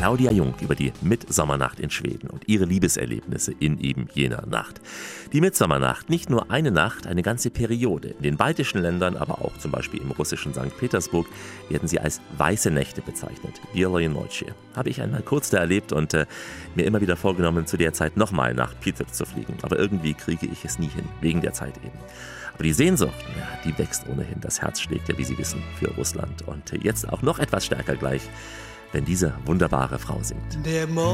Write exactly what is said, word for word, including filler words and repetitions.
Claudia Jung über die Mitsommernacht in Schweden und ihre Liebeserlebnisse in eben jener Nacht. Die Mitsommernacht, nicht nur eine Nacht, eine ganze Periode. In den baltischen Ländern, aber auch zum Beispiel im russischen Sankt Petersburg, werden sie als weiße Nächte bezeichnet. Bielые Nochy. Habe ich einmal kurz da erlebt und äh, mir immer wieder vorgenommen, zu der Zeit nochmal nach Pitew zu fliegen. Aber irgendwie kriege ich es nie hin, wegen der Zeit eben. Aber die Sehnsucht, ja, die wächst ohnehin. Das Herz schlägt ja, wie Sie wissen, für Russland. Und jetzt auch noch etwas stärker gleich, wenn diese wunderbare Frau singt. Der